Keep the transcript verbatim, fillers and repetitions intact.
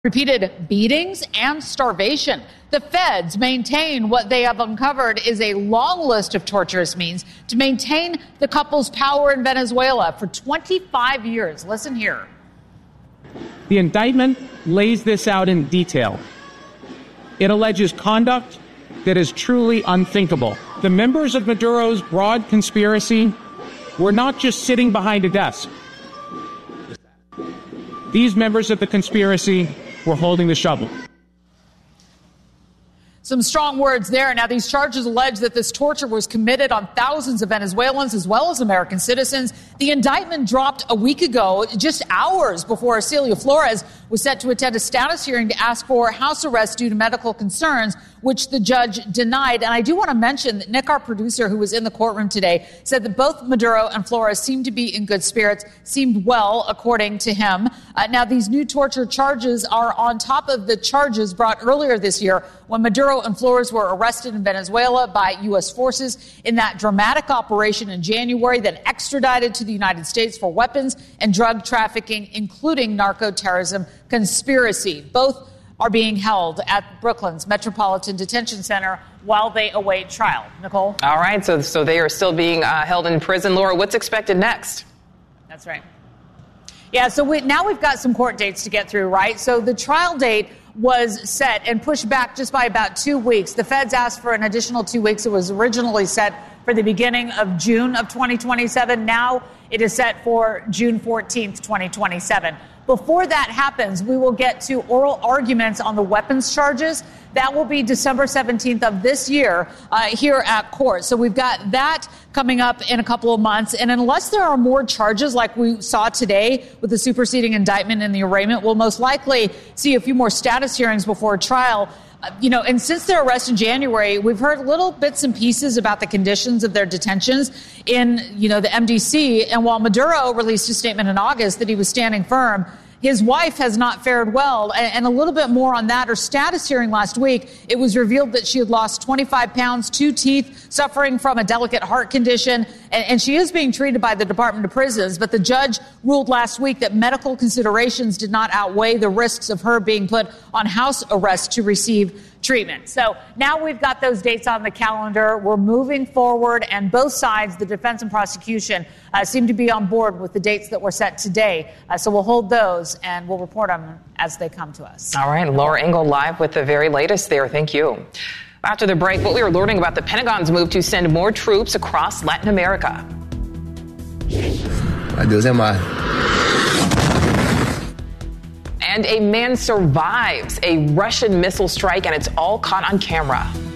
Repeated beatings and starvation. The feds maintain what they have uncovered is a long list of torturous means to maintain the couple's power in Venezuela for twenty-five years. Listen here. The indictment lays this out in detail. It alleges conduct that is truly unthinkable. The members of Maduro's broad conspiracy were not just sitting behind a desk. These members of the conspiracy were holding the shovel. Some strong words there. Now, these charges allege that this torture was committed on thousands of Venezuelans as well as American citizens. The indictment dropped a week ago, just hours before Celia Flores was set to attend a status hearing to ask for house arrest due to medical concerns, which the judge denied. And I do want to mention that Nick, our producer, who was in the courtroom today, said that both Maduro and Flores seemed to be in good spirits, seemed well, according to him. Uh, now, these new torture charges are on top of the charges brought earlier this year when Maduro and Flores were arrested in Venezuela by U S forces in that dramatic operation in January that extradited to the United States for weapons and drug trafficking, including narco-terrorism conspiracy. Both are being held at Brooklyn's Metropolitan Detention Center while they await trial. Nicole? All right, so so they are still being uh, held in prison. Laura, what's expected next? That's right. Yeah, so we, now we've got some court dates to get through, right? So the trial date was set and pushed back just by about two weeks. The feds asked for an additional two weeks. It was originally set for the beginning of June of twenty twenty-seven. Now it is set for June fourteenth, twenty twenty-seven. Before that happens, we will get to oral arguments on the weapons charges. That will be December seventeenth of this year uh, here at court. So we've got that coming up in a couple of months. And unless there are more charges like we saw today with the superseding indictment and the arraignment, we'll most likely see a few more status hearings before trial. Uh, you know, and since their arrest in January, we've heard little bits and pieces about the conditions of their detentions in, you know, the M D C. And while Maduro released a statement in August that he was standing firm, his wife has not fared well. And a little bit more on that. Her status hearing last week, it was revealed that she had lost twenty-five pounds, two teeth, suffering from a delicate heart condition. And she is being treated by the Department of Prisons. But the judge ruled last week that medical considerations did not outweigh the risks of her being put on house arrest to receive treatment. So now we've got those dates on the calendar. We're moving forward, and both sides, the defense and prosecution, uh, seem to be on board with the dates that were set today. Uh, so we'll hold those, and we'll report on them as they come to us. All right, Laura Ingle live with the very latest there. Thank you. After the break, what we are learning about the Pentagon's move to send more troops across Latin America. Adiós, Emma. And a man survives a Russian missile strike, and it's all caught on camera.